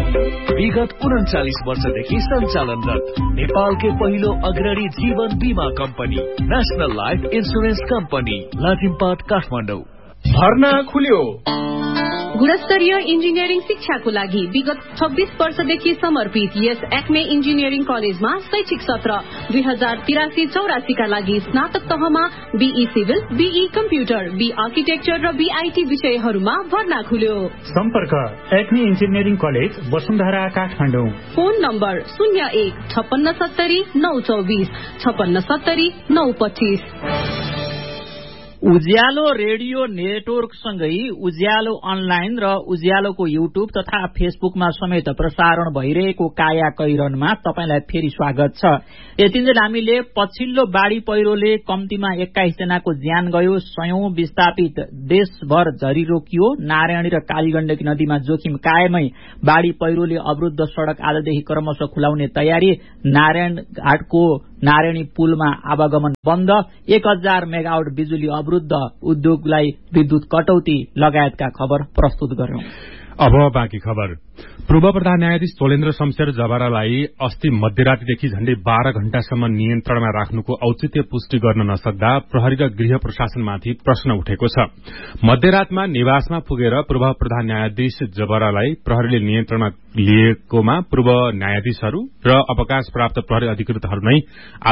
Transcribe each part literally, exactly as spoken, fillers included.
विगत उन्चालिस वर्षदेखि सञ्चालनरत नेपालकै पहिलो अग्रणी जीवन बीमा company national life insurance company Lazimpat Kathmandu. भर्ना खुल्यो। गुणस्तरीय इन्जिनियरिङ शिक्षाको लागि विगत छब्बीस वर्षदेखि समर्पित यस एक्मे इन्जिनियरिङ कलेजमा शैक्षिक सत्र दुई हजार तिरासी चौरासीका लागि स्नातक तहमा be civil, be computer, be architecture र बीआईटी विषयहरूमा भर्ना खुल्यो। सम्पर्क Acme engineering college Vasundhara Kathmandu. Phone number शून्य एक छप्पन्न सत्तरी नौ चौबिस छप्पन्न सत्तरी नौ पच्चिस। उज्यालो रेडियो नेटवर्क सँगै उज्यालो अनलाइन र उज्यालोको युट्युब तथा फेसबुकमा समेत प्रसारण भइरहेको काया कैरनमा तपाईलाई फेरि स्वागत छ। यतिन्जेल हामीले पछिल्लो बाढ़ी पहिरोले कम्तीमा एक्काइस जनाको ज्यान गयो, सयौं विस्थापित देशभर झरी रोकियो, नारायणी र कालीगण्डकी नदीमा जोखिम कायमै, बाढ़ी पहिरोले अवरुद्ध सड़क आजदेखि क्रमशः खुलाउने तयारी, नारायण घाटको नारायणी पुलमा आवागमन बन्द, एक हजार मेगावाट बिजुली अवरुद्ध, उद्योगलाई विद्युत कटौती लगायतका खबर प्रस्तुत गर्यौं। अब बाँकी खबर। पूर्व प्रधान न्यायाधीश तोलेन्द्र शमशेर जबरालाई अस्ति मध्यरातीदेखि झण्डै बाह्र घण्टासम्म नियन्त्रणमा राख्नुको औचित्य पुष्टि गर्न नसक्दा प्रहरी र गृह प्रशासनमाथि प्रश्न उठेको छ। मध्यरातमा निवासमा पुगेर पूर्व प्रधान न्यायाधीश जबरालाई प्रहरीले नियन्त्रणमा लिएकोमा पूर्व न्यायाधीशहरू र अवकाश प्राप्त प्रहरी अधिकृतहरू नै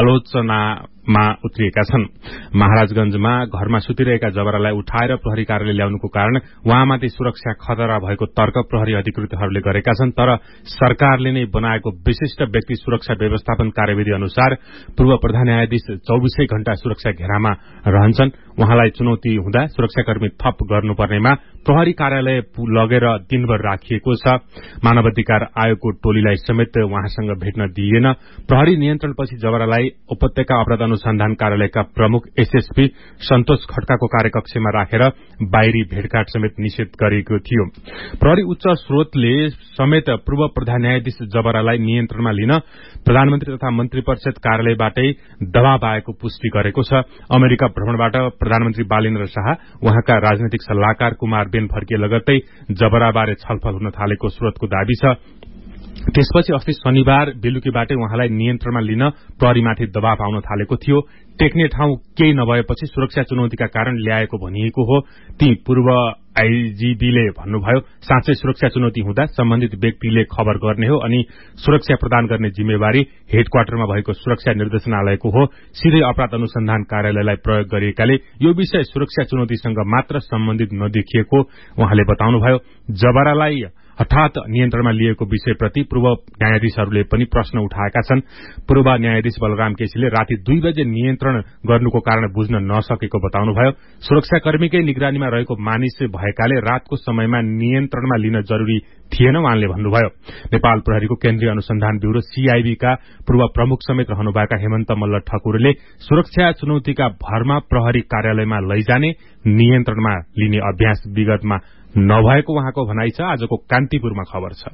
आलोचनामा उत्रिएका छन्। महाराजगंजमा घरमा सुतिरहेका जबरालाई उठाएर प्रहरी कार्यालय ल्याउनुको कारण उहाँमाथि सुरक्षा खतरा भएको तर्क प्रहरी अधिकृतहरूले गरेका छन्। तर सरकारले नै बनाएको विशिष्ट व्यक्ति सुरक्षा व्यवस्थापन कार्यविधि अनुसार पूर्व प्रधान न्यायाधीश चौबीसै घण्टा सुरक्षा घेरामा रहन्छन्। उहाँलाई चुनौती हुँदा सुरक्षाकर्मी थप गर्नुपर्नेमा प्रहरी कार्यालय लगेर दिनभर राखिएको छ। मानवाधिकार आयोगको टोलीलाई समेत उहाँसँग भेट्न दिइएन। प्रहरी नियन्त्रणपछि जबरालाई उपत्यका अपराध अनुसन्धान कार्यालयका प्रमुख एसएसपी सन्तोष खड्काको कार्यकक्षमा राखेर बाहिरी भेटघाट समेत निषेध गरिएको थियो। प्रहरी उच्च स्रोतले समेत पूर्व प्रधान न्यायाधीश जबरालाई नियन्त्रणमा लिन प्रधानमन्त्री तथा मन्त्री परिषद कार्यालयबाटै दबाव आएको पुष्टि गरेको छ। अमेरिका भ्रमणबाट प्रधानमन्त्री बालेन्द्र शाह, उहाँका राजनैतिक सल्लाहकार कुमार बेन फर्के लगत्तै जबराबारे छलफल हुन थालेको स्रोतको दावी छ। त्यसपछि अस्ति शनिबार बेलुकीबाटै उहाँलाई नियन्त्रणमा लिन प्रहरीमाथि दबाव आउन थालेको थियो। टेक्ने ठाउँ केही नभएपछि सुरक्षा चुनौतीका कारण ल्याएको भनिएको हो। ती पूर्व आईजीबीले भन्नुभयो, साँच्चै सुरक्षा चुनौती हुँदा सम्बन्धित व्यक्तिले खबर गर्ने हो अनि सुरक्षा प्रदान गर्ने जिम्मेवारी हेडक्वार्टरमा भएको सुरक्षा निर्देशनालयको हो। सिधै अपराध अनुसन्धान कार्यालयलाई प्रयोग गरिएकाले यो विषय सुरक्षा चुनौतीसँग मात्र सम्बन्धित नदेखिएको उहाँले बताउनुभयो। जबरालाई हठात नियन्त्रणमा लिएको विषयप्रति पूर्व न्यायाधीशहरूले पनि प्रश्न उठाएका छन्। पूर्व न्यायाधीश बलराम केसीले राति दुई बजे नियन्त्रण गर्नुको कारण बुझ्न नसकेको बताउनुभयो। सुरक्षाकर्मीकै निगरानीमा रहेको मानिस भएकाले रातको समयमा नियन्त्रणमा लिन जरूरी थिएन उहाँले भन्नुभयो। नेपाल प्रहरीको केन्द्रीय अनुसन्धान ब्यूरो सीआईबी का पूर्व प्रमुख समेत रहनुभएका हेमन्त मल्ल ठकुरले सुरक्षा चुनौतीका भरमा प्रहरी कार्यालयमा लैजाने, नियन्त्रणमा लिने अभ्यास विगतमा नभएको उहाँको भनाइ छ। आजको कान्तिपुरमा खबर छ।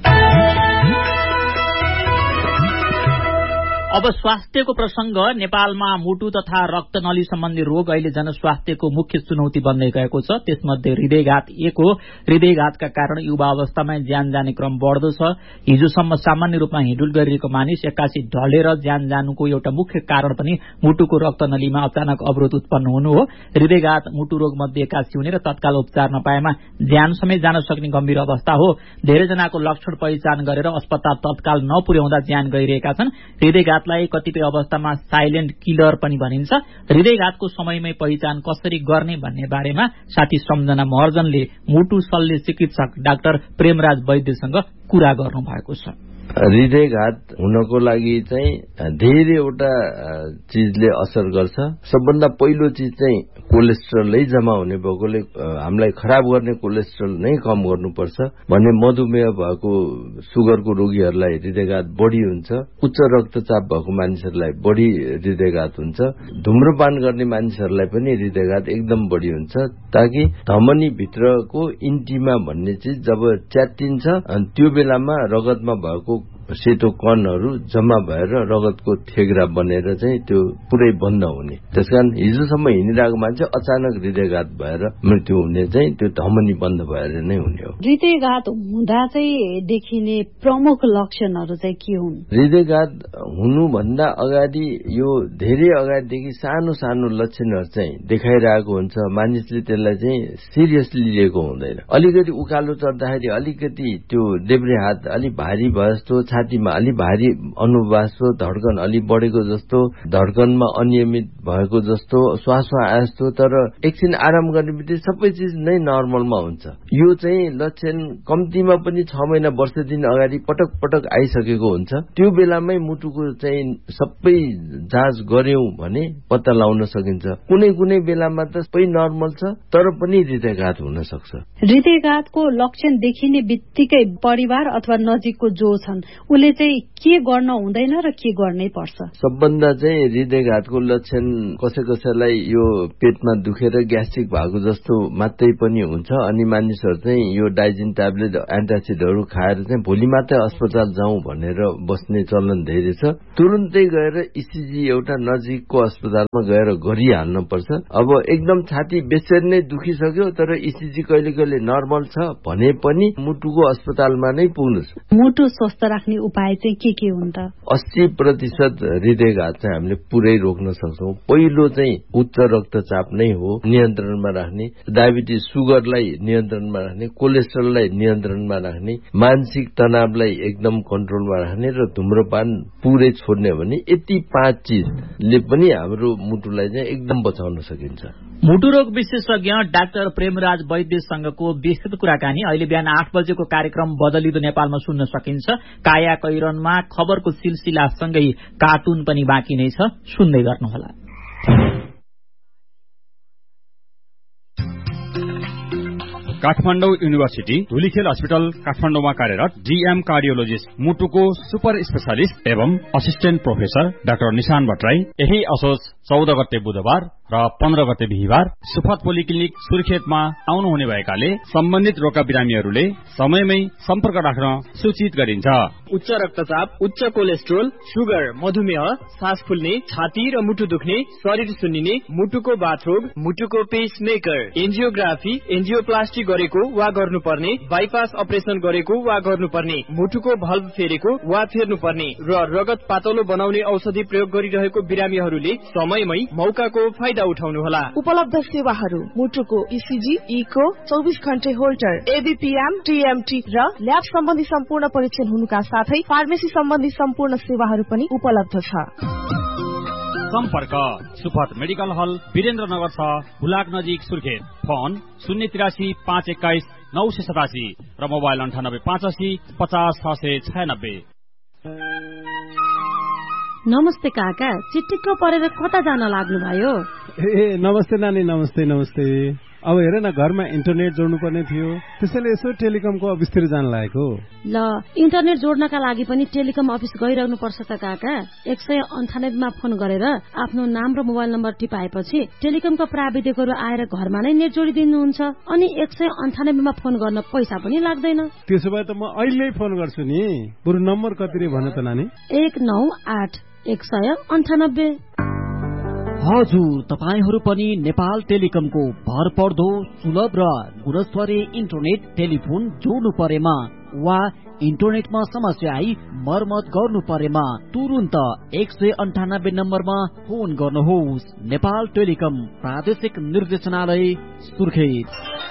अब स्वास्थ्यको प्रसंग। नेपालमा मुटु तथा रक्तनली सम्बन्धी रोग अहिले जनस्वास्थ्यको मुख्य चुनौती बन्दै गएको छ। त्यसमध्ये हृदयघात एक हो। हृदयघातका कारण युवा अवस्थामा ज्यान जाने क्रम बढ्दो छ। हिजोसम्म सामान्य रूपमा हिडुल गरिरहेको मानिस एक्कासी ढलेर ज्यान जानुको एउटा मुख्य कारण पनि मुटुको रक्तनलीमा अचानक अवरोध उत्पन्न हुनु हो। हृदयघात मुटु रोग मध्ये एक्कासी हुने र तत्काल उपचार नपाएमा ज्यान समेत जान सक्ने गम्भीर अवस्था हो। धेरैजनाको लक्षण पहिचान गरेर अस्पताल तत्काल नपुर्याउँदा ज्यान गइरहेका छन्। हृदयघात लाई कतिपय अवस्थामा साइलेन्ट किलर पनि भनिन्छ। हृदयघातको समयमै पहिचान कसरी गर्ने भन्ने बारेमा साथी सम्झना महर्जनले मुटु शल्य चिकित्सक डाक्टर प्रेमराज वैद्यसँग कुरा गर्नु भएको छ। हृदयघात हुनको लागि चाहिँ धेरैवटा चीजले असर गर्छ। सबभन्दा पहिलो चीज चाहिँ कोलेस्ट्रलै जम्मा हुने भएकोले हामीलाई खराब गर्ने कोलेस्ट्रल नै कम गर्नुपर्छ भन्ने मधुमेह भएको सुगरको रोगीहरूलाई हृदयघात बढी हुन्छ। उच्च रक्तचाप भएको मानिसहरूलाई बढी हृदयघात हुन्छ। धूम्रपान गर्ने मानिसहरूलाई पनि हृदयघात एकदम बढी हुन्छ। ताकि धमनी भित्रको इन्टिमा भन्ने चीज जब च्यातिन्छ त्यो बेलामा रगतमा भएको सेतो कणहरू जम्मा भएर रगतको थेग्रा बनेर चाहिँ त्यो पुरै बन्द हुने। त्यसकारण हिजोसम्म हिँडिरहेको मान्छे अचानक हृदयघात भएर मृत्यु हुने चाहिँ त्यो धमनी बन्द भएर नै हुने हो। हृदयघात हुँदा चाहिँ देखिने प्रमुख लक्षणहरू चाहिँ के हुन्? हृदयघात हुनुभन्दा अगाडि यो धेरै अगाडिदेखि सानो सानो लक्षणहरू चाहिँ देखाइरहेको हुन्छ। मानिसले त्यसलाई चाहिँ सिरियसली लिएको हुँदैन। अलिकति उकालो चढ्दाखेरि अलिकति त्यो देब्रे हात अलिक भारी भए जस्तो, छातीमा अलिक भारी अनुभव जस्तो, धड्कन अलिक बढेको जस्तो, धड्कनमा अनियमित भएको जस्तो, श्वास आए जस्तो, तर एकछिन आराम गर्ने बित्तिकै सबै चिज नै नर्मलमा हुन्छ। यो चाहिँ लक्षण कम्तीमा पनि छ महिना वर्ष दिन अगाडि पटक पटक आइसकेको हुन्छ। त्यो बेलामै मुटुको चाहिँ सबै जाँच गर्यौं भने पत्ता लगाउन सकिन्छ। कुनै कुनै बेलामा त सबै नर्मल छ तर पनि हृदयघात हुन सक्छ। हृदयघातको लक्षण देखिने बित्तिकै परिवार अथवा नजिकको जो छन् उले चाहिँ के गर्न हुँदैन र के गर्नै पर्छ? सबभन्दा चाहिँ हृदयघातको लक्षण कसै कसैलाई यो पेटमा दुखेर ग्यास्ट्रिक भएको जस्तो मात्रै पनि हुन्छ। अनि मानिसहरू चाहिँ यो डाइजिन ट्याब्लेट एन्टासिडहरू खाएर चाहिँ भोलि मात्रै अस्पताल जाउँ भनेर बस्ने चलन धेरै छ। तुरुन्तै गएर इसिजी एउटा नजिकको अस्पतालमा गएर गरिहाल्न पर्छ। अब एकदम छाती बेचैन नै दुखिसक्यो तर इसिजी कहिले कहिले नर्मल छ भने पनि मुटुको अस्पतालमा नै पुग्नुहोस्। मुटु स्वस्थ राख्ने उपाय चाहिँ के के हुन् त? अस्सी प्रतिशत हृदयघात चाहिँ हामीले पुरै रोक्न सक्छौं। पहिलो चाहिँ उच्च रक्तचाप नै हो नियन्त्रणमा राख्ने, डायबिटिज सुगरलाई नियन्त्रणमा राख्ने, कोलेस्ट्रोललाई नियन्त्रणमा राख्ने, मानसिक तनावलाई एकदम कन्ट्रोलमा राख्ने र धुम्रपान पुरै छोड्ने भने यति पाँच चिजले पनि हाम्रो मुटुलाई चाहिँ एकदम बचाउन सकिन्छ। मुटु रोग विशेषज्ञ डाक्टर प्रेमराज वैद्यसँगको विस्तृत कुराकानी अहिले बिहान आठ बजेको कार्यक्रम बदलिदो नेपालमा सुन्न सकिन्छ। काया कैरनमा खबरको सिलसिलासँगै कार्टुन पनि बाँकी नै छ, सुन्दै गर्नुहोला। काठमाडौँ युनिभर्सिटी धुलीखेल अस्पताल काठमाडौँमा कार्यरत डीएम कार्डियोलोजिस्ट मुटुको सुपर स्पेशलिस्ट एवं असिस्टेन्ट प्रोफेसर डाक्टर निशान भट्टराई यही असोज चौध गते बुधबार र पन्ध्र गते बिहिबार सुफत पोलिक्लिनिक सुर्खेतमा आउनुहुने भएकाले सम्बन्धित रोगका बिरामीहरूले समयमै सम्पर्क राख्न सूचित गरिन्छ। उच्च रक्तचाप, उच्च कोलेस्ट्रोल, सुगर, मधुमेह, सास फुल्ने, छाती र मुटु दुख्ने, शरीर सुन्निने, मुटुको बाथरोग, मुटुको पेसमेकर, एन्जियोग्राफी, एन्जियोप्लास्टी गरेको वा गर्नुपर्ने, बाइपास अपरेसन गरेको वा गर्नुपर्ने, मुटुको भल्भ फेरेको वा फेर्नुपर्ने र रगत पातलो बनाउने औषधि प्रयोग गरिरहेको बिरामीहरूले समयमै मौकाको फाइदा उठाउनुहोला। उपलब्ध सेवाहरू मुटुको इसिजी, इको, चौबिस घण्टे होल्टर, एबीपीएम, टीएमटी र ल्याब सम्बन्धी सम्पूर्ण परीक्षण हुनुका साथै फार्मेसी सम्बन्धी सम्पूर्ण सेवाहरू पनि उपलब्ध छ। सम्पर्क सुफत मेडिकल हल वीरेन्द्रनगर छ, बुलाक नजिक सुर्खेत। फोन शून्य तिरासी पाँच एक्काइस नौ सय सतासी र मोबाइल अन्ठानब्बे पाँच असी पचास छ सय छयानब्बे। नमस्ते काका, चिटिक्क परेर कता जान लाग्नुभयो? ए नमस्ते नानी, नमस्ते नमस्ते। अब हेर न, घरमा इन्टरनेट जोड्नु पर्ने थियो, त्यसैले यसो टेलिकमको अफिसतिर जान लागेको। ल, इन्टरनेट जोड्नका लागि पनि टेलिकम अफिस गइरहनु पर्छ त काका। एक सय अन्ठानब्बेमा फोन गरेर आफ्नो नाम र मोबाइल नम्बर टिपाएपछि टेलिकमका प्राविधिकहरू आएर घरमा नै नेट जोडिदिनुहुन्छ। अनि एक सय अन्ठानब्बेमा फोन गर्न पैसा पनि लाग्दैन। त्यसो भए त म अहिले फोन गर्छु नि। बरु नम्बर कति रे भन त नानी? एक नौ आठ एक सय अन्ठानब्बे। हजुर, तपाईहरू पनि नेपाल टेलिकमको भर पर्दो सुलभ र गुणस्तरीय इन्टरनेट टेलिफोन जोड्नु परेमा वा इन्टरनेटमा समस्या आई मर्मत गर्नु परेमा तुरुन्त एक सय अन्ठानब्बे नम्बरमा फोन गर्नुहोस्। नेपाल टेलिकम प्रादेशिक निर्देशनालय सुर्खेत।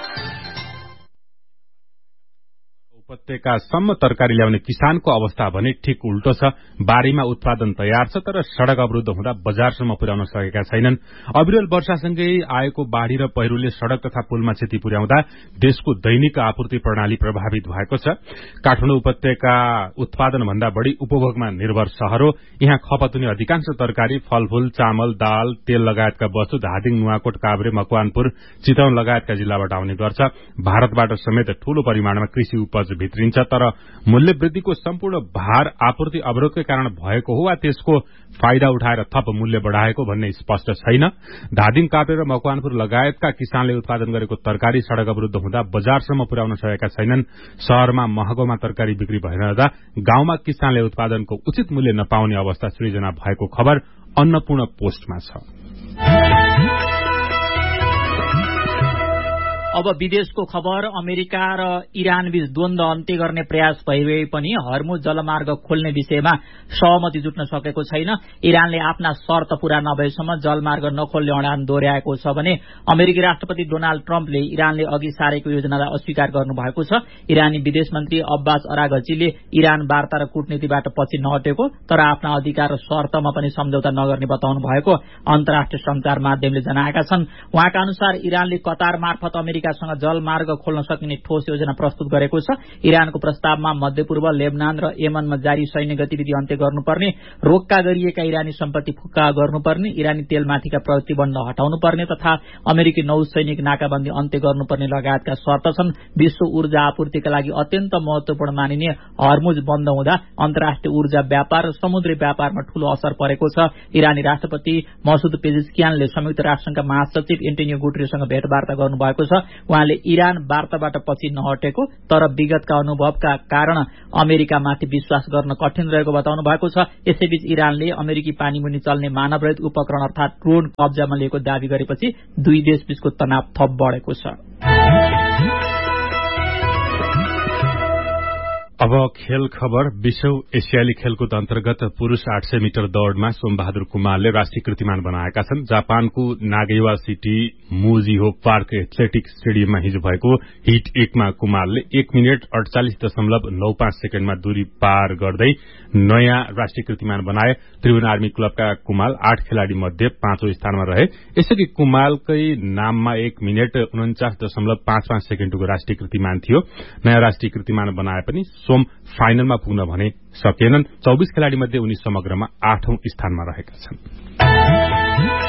उपत्यकासम्म तरकारी ल्याउने किसानको अवस्था भने ठिक उल्टो छ। बारीमा उत्पादन तयार छ तर सड़क अवरुद्ध हुँदा बजारसम्म पुर्याउन सकेका छैनन्। अविरल वर्षासँगै आएको बाढ़ी र पहिरोले सड़क तथा पुलमा क्षति पुर्याउँदा देशको दैनिक आपूर्ति प्रणाली प्रभावित भएको छ। काठमाडौँ उपत्यका उत्पादन भन्दा बढ़ी उपभोगमा निर्भर शहर हो। यहाँ खपत हुने अधिकांश तरकारी, फलफूल, चामल, दाल, तेल लगायतका वस्तु धादिङ, नुवाकोट, काभ्रे, मकवानपुर, चितवन लगायतका जिल्लाबाट आउने गर्छ। भारतबाट समेत ठूलो परिमाणमा कृषि उपज भित्रिन्छ, तर मूल्य वृद्धिको सम्पूर्ण भार आपूर्ति अवरोधकै कारण भएको हो वा त्यसको फाइदा उठाएर थप मूल्य बढ़ाएको भन्ने स्पष्ट छैन। धादिङ काभ्रे र मकवानपुर लगायतका किसानले उत्पादन गरेको तरकारी सड़क अवरुद्ध हुँदा बजारसम्म पुर्याउन सकेका छैनन्। शहरमा महँगोमा तरकारी बिक्री भइरहँदा गाउँमा किसानले उत्पादनको उचित मूल्य नपाउने अवस्था सृजना भएको खबर अन्नपूर्ण पोस्टमा छ। अब विदेशको खबर। अमेरिका र इरान बीच द्वन्द्व अन्त्य गर्ने प्रयास भइरहे पनि हर्मुज जलमार्ग खोल्ने विषयमा सहमति जुट्न सकेको छैन। इरानले आफ्ना शर्त पूरा नभएसम्म जलमार्ग नखोल्ने अडान दोहोर्याएको छ भने अमेरिकी राष्ट्रपति डोनाल्ड ट्रम्पले इरानले अघि सारेको योजनालाई अस्वीकार गर्नुभएको छ। इरानी विदेश मन्त्री अब्बास अराघचीले इरान वार्ता र कूटनीतिबाट पछि नहटेको तर आफ्ना अधिकार र शर्तमा पनि सम्झौता नगर्ने बताउनु भएको अन्तर्राष्ट्रिय संचार माध्यमले जनाएका छन्। उहाँका अनुसार इरानले कतार मार्फत अमेरिका सँग जलमार्ग खोल्न सकिने ठोस योजना प्रस्तुत गरेको छ। इरानको प्रस्तावमा मध्यपूर्व, लेबनान र यमनमा जारी सैन्य गतिविधि अन्त्य गर्नुपर्ने, रोक्का गरिएका इरानी सम्पत्ति फुक्का गर्नुपर्ने, इरानी तेलमाथिका प्रतिबन्ध हटाउनुपर्ने तथा अमेरिकी नौसैनिक नाकाबन्दी अन्त्य गर्नुपर्ने लगायतका शर्त छन्। विश्व ऊर्जा आपूर्तिका लागि अत्यन्त महत्वपूर्ण मानिने हर्मुज बन्द हुँदा अन्तर्राष्ट्रिय ऊर्जा व्यापार र समुद्री व्यापारमा ठूलो असर परेको छ। इरानी राष्ट्रपति मसुद पेजेस्कियानले संयुक्त राष्ट्रसंघका महासचिव एन्टोनियो गुटेरेससँग भेटवार्ता गर्नुभएको छ। उहाँले इरान वार्ताबाट पछि नहटेको तर विगतका अनुभवका कारण अमेरिकामाथि विश्वास गर्न कठिन रहेको बताउनु भएको छ। यसैबीच इरानले अमेरिकी पानीमुनि चल्ने मानवरहित उपकरण अर्थात ड्रोन कब्जामा लिएको दावी गरेपछि दुई देशबीचको तनाव थप बढेको छ। अब खेल खबर। विश्व एसियाली खेलकुद अन्तर्गत पुरूष आठ सय मिटर दौड़मा सोमबहादुर कुमारले राष्ट्रिय कीर्तिमान बनाएका छन्। जापानको नागेवा सिटी मोजिहो पार्क एथलेटिक स्टेडियममा हिजो भएको हिट एकमा कुमारले एक मिनट अडचालिस दशमलव नौ पाँच सेकेण्डमा दूरी पार गर्दै नयाँ राष्ट्रिय कीर्तिमान बनाए। त्रिभुवन आर्मी क्लबका कुमाल आठ खेलाड़ी मध्ये पाँचौं स्थानमा रहे। यसअघि कुमालकै नाममा एक मिनट उन्चास दशमलव पाँच पाँच सेकेण्डको राष्ट्रिय कीर्तिमान थियो। नयाँ राष्ट्रिय कीर्तिमान बनाए पनि सोम फाइनलमा पुग्न भने सकेनन्। चौबीस खेलाड़ी मध्ये उनी समग्रमा आठौं स्थानमा रहेका छन्।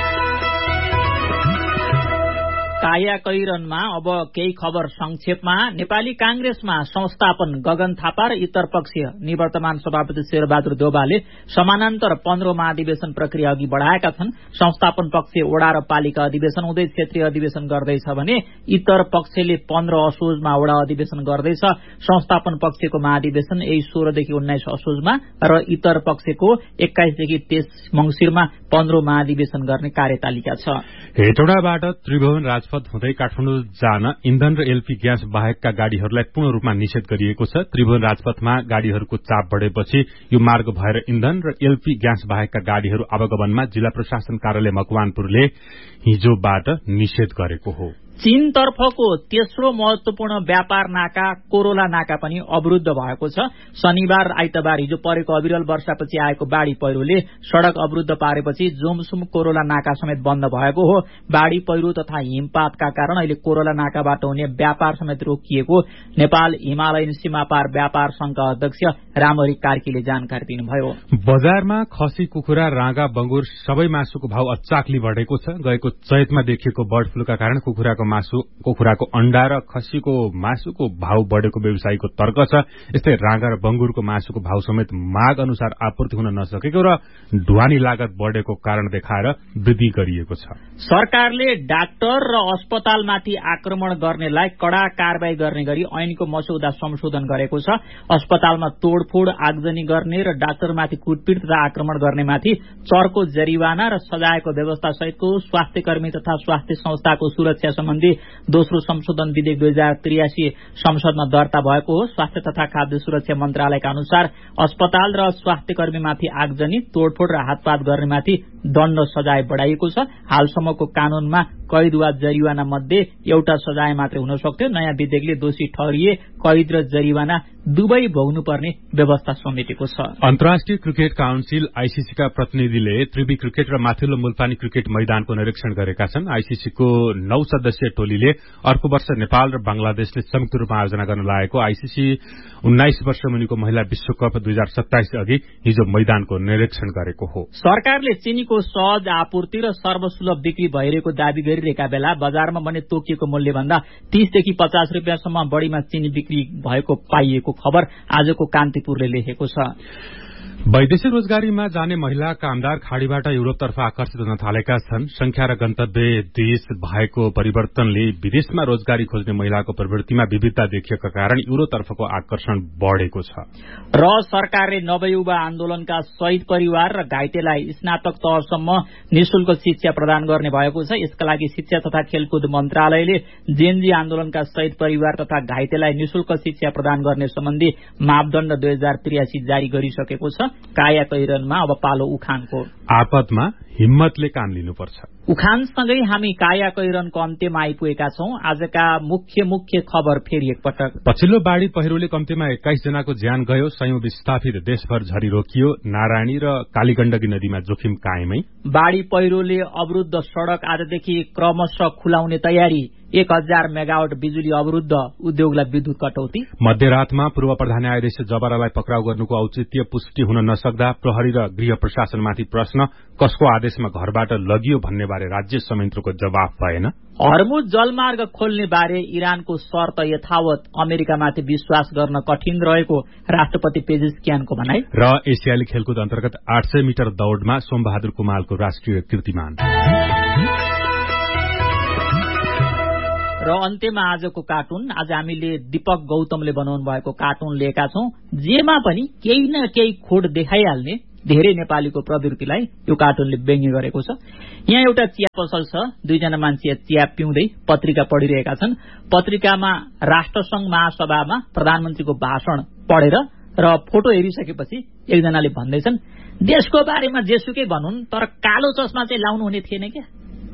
कायाकैरनमा अब केही खबर संक्षेपमा। नेपाली कांग्रेसमा संस्थापन गगन थापा र इतर पक्षीय निवर्तमान सभापति शेरबहादुर देउवाले समानान्तर पन्ध्रौं महाधिवेशन प्रक्रिया अघि बढ़ाएका छन्। संस्थापन पक्षीय वडा र पालिका अधिवेशन हुँदै क्षेत्रीय अधिवेशन गर्दैछ भने इतर पक्षले पन्ध्र असोजमा वडा अधिवेशन गर्दैछ। संस्थापन पक्षको महाधिवेशन यही सोह्रदेखि उन्नाइस असोजमा र इतर पक्षको एक्काइसदेखि तेइस मंसिरमा पन्ध्रौं महाधिवेशन गर्ने कार्यतालिका छ। हेटौडाबाट त्रिभुवन राजपथ हुँदै काठमाडौँ जान इन्धन र एलपी ग्यास बाहेकका गाड़ीहरूलाई पूर्ण रूपमा निषेध गरिएको छ। त्रिभुवन राजपथमा गाड़ीहरूको चाप बढ़ेपछि यो मार्ग भएर इन्धन र एलपी ग्यास बाहेकका गाड़ीहरू आवागमनमा जिल्ला प्रशासन कार्यालय मकवानपुरले हिजोबाट निषेध गरेको हो। चीनतर्फको तेस्रो महत्वपूर्ण व्यापार नाका कोरोला नाका पनि अवरुद्ध भएको छ। शनिबार आइतबार हिजो परेको अविरल वर्षापछि आएको बाढ़ी पहिरोले सड़क अवरुद्ध पारेपछि जोमसुम कोरोला नाका समेत बन्द भएको हो। बाढ़ी पहिरो तथा हिमपातका कारण अहिले कोरोला नाकाबाट हुने व्यापार समेत रोकिएको नेपाल हिमालयन सीमापार व्यापार संघका अध्यक्ष रामहरि कार्कीले जानकारी दिनुभयो। बजारमा खसी, कुखुरा, राँगा, बंगुर सबै मासुको भाव अचाकली बढेको छ। गएको चैतमा देखिएको बर्ड फ्लूका कारण कुखुराको मासु, कुखुराको अण्डा र खसीको मासुको भाव बढ़ेको व्यवसायीको तर्क छ। यस्तै राँगा र बंगुरको मासुको भाव समेत माग अनुसार आपूर्ति हुन नसकेको र ढुवानी लागत बढ़ेको कारण देखाएर वृद्धि गरिएको छ। सरकारले डाक्टर र अस्पतालमाथि आक्रमण गर्नेलाई कड़ा कारवाही गर्ने गरी ऐनको मस्यौदा संशोधन गरेको छ। अस्पतालमा तोडफोड, आगजनी गर्ने र डाक्टरमाथि कुटपिट तथा आक्रमण गर्नेमाथि चर्को जरिवाना र सजायको व्यवस्था सहितको स्वास्थ्य कर्मी तथा स्वास्थ्य संस्थाको सुरक्षा सम्बन्धी दोस्रो संशोधन विधेयक दुई हजार त्रियासी संसदमा दर्ता भएको हो। स्वास्थ्य तथा खाद्य सुरक्षा मन्त्रालयका अनुसार अस्पताल र स्वास्थ्य कर्मीमाथि आगजनी, तोडफोड र हातपात गर्नेमाथि दण्ड सजाय बढ़ाइएको छ। हालसम्मको कानूनमा कैद वा जरिवाना मध्ये एउटा सजाय मात्रै हुन सक्थ्यो। नयाँ विधेयकले दोषी ठहरिए कैद र जरिवाना दुवै भोग्नुपर्ने व्यवस्था समेटेको छ। अन्तर्राष्ट्रिय क्रिकेट काउन्सिल आईसीसीका प्रतिनिधिले त्रिवी क्रिकेट र माथिल्लो मुल्पानी क्रिकेट मैदानको निरीक्षण गरेका छन्। आईसीसीको नौ सदस्यीय टोलीले अर्को वर्ष नेपाल र बंगलादेशले संयुक्त रूपमा आयोजना गर्न लागेको आईसीसी उन्नाइस वर्ष मुनिको महिला विश्वकप दुई हजार सत्ताइस अघि हिजो मैदानको निरीक्षण गरेको हो। सरकारले चीनीको सहज आपूर्ति र सर्वसुलभ बिक्री भइरहेको दावी गरिरहेका बेला बजारमा भने तोकिएको मूल्यभन्दा तीसदेखि पचास रुपियाँसम्म बढ़ीमा चिनी बिक्री भएको पाइएको खबर आजको कान्तिपुरले लेखेको छ। वैदेशिक रोजगारीमा जाने महिला कामदार खाड़ीबाट युरोपतर्फ आकर्षित हुन थालेका छन्। संख्या र गन्तव्य देश भएको परिवर्तनले विदेशमा रोजगारी खोज्ने महिलाको प्रवृत्तिमा विविधता देखिएका कारण युरोपतर्फको आकर्षण बढ़ेको छ। र सरकारले नवयुवा आन्दोलनका शहीद परिवार र घाइतेलाई स्नातक तहसम्म निशुल्क शिक्षा प्रदान गर्ने भएको छ। यसका लागि शिक्षा तथा खेलकुद मन्त्रालयले जेनजी आन्दोलनका शहीद परिवार तथा घाइतेलाई निशुल्क शिक्षा प्रदान गर्ने सम्बन्धी मापदण्ड दुई हजार त्रियासी जारी गरिसकेको छ। काया कैरनमा अब पालो उखानको। आपदमा हिम्मतले काम लिनुपर्छ। उखानसँगै हामी काया कैरनको अन्त्यमा आइपुगेका छौं। आजका मुख्य मुख्य खबर फेरि एकपटक। पछिल्लो बाढ़ी पहिरोले कम्तीमा एक्काइस जनाको ज्यान गयो, सयौं विस्थापित देशभर झरी रोकियो, नारायणी र कालीगण्डकी नदीमा जोखिम कायमै। बाढ़ी पहिरोले अवरुद्ध सड़क आजदेखि क्रमशः खुलाउने तयारी, एक हजार मेगावाट बिजुली अवरुद्ध, उद्योगलाई विद्युत कटौती। मध्यरातमा पूर्व प्रधान न्यायाधीश जबरालाई पक्राउ गर्नुको औचित्य पुष्टि हुन नसक्दा प्रहरी र गृह प्रशासनमाथि प्रश्न, कसको आदेशमा घरबाट लगियो भन्ने बारे राज्य संयन्त्रको जवाफ भएन। हर्मुज जलमार्ग खोल्ने बारे इरानको शर्त यथावत, अमेरिकामाथि विश्वास गर्न कठिन रहेको राष्ट्रपति पेजेस्कियानको भनाई। र एसियाली खेलकुद अन्तर्गत आठ सय मिटर दौड़मा सोमबहादुर कुमालको राष्ट्रिय कीर्तिमान। र अन्त्यमा आजको कार्टुन। आज हामीले दीपक गौतमले बनाउनु भएको कार्टुन लिएका छौं, जेमा पनि केही न केही खोड देखाइहाल्ने धेरै नेपालीको प्रवृत्तिलाई यो कार्टुनले व्यङ्ग्य गरेको छ। यहाँ एउटा चिया पसल छ, दुईजना मान्छे चिया पिउँदै पत्रिका पढिरहेका छन्। पत्रिकामा राष्ट्रसंघ महासभामा प्रधानमन्त्रीको भाषण पढेर र फोटो हेरिसकेपछि एकजनाले भन्दैछन्, देशको बारेमा जेसुकै भनुन् तर कालो चस्मा चाहिँ लाउनु हुने थिएन क्या।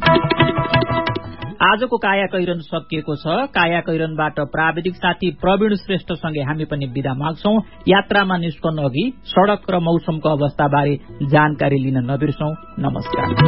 आजको काया कैरन सकिएको छ। काया कैरनबाट प्राविधिक साथी प्रवीण श्रेष्ठसँगै हामी पनि बिदा माग्छौं। यात्रामा निस्कनु अघि सड़क र मौसमको अवस्थाबारे जानकारी लिन नबिर्सौं। नमस्कार।